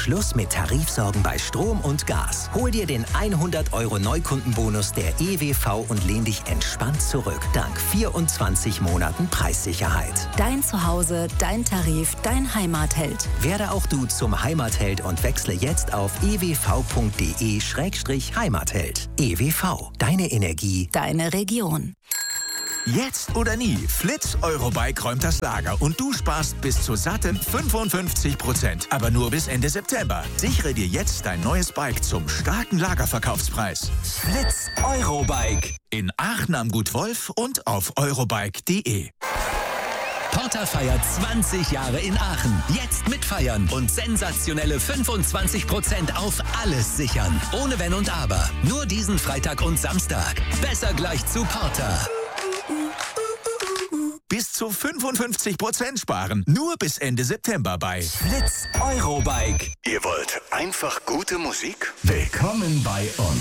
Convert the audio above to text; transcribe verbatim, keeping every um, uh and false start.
Schluss mit Tarifsorgen bei Strom und Gas. Hol dir den hundert Euro Neukundenbonus der E W V und lehn dich entspannt zurück. Dank vierundzwanzig Monaten Preissicherheit. Dein Zuhause, dein Tarif, dein Heimatheld. Werde auch du zum Heimatheld und wechsle jetzt auf e w v punkt d e Schrägstrich Heimatheld. E W V, deine Energie, deine Region. Jetzt oder nie, Flitz Eurobike räumt das Lager und du sparst bis zu satten fünfundfünfzig Prozent. Aber nur bis Ende September. Sichere dir jetzt dein neues Bike zum starken Lagerverkaufspreis. Flitz Eurobike. In Aachen am Gut Wolf und auf eurobike punkt de. Porter feiert zwanzig Jahre in Aachen. Jetzt mitfeiern und sensationelle fünfundzwanzig Prozent auf alles sichern. Ohne Wenn und Aber. Nur diesen Freitag und Samstag. Besser gleich zu Porter. Bis zu fünfundfünfzig Prozent sparen. Nur bis Ende September bei Flitz Eurobike. Ihr wollt einfach gute Musik? Willkommen bei uns.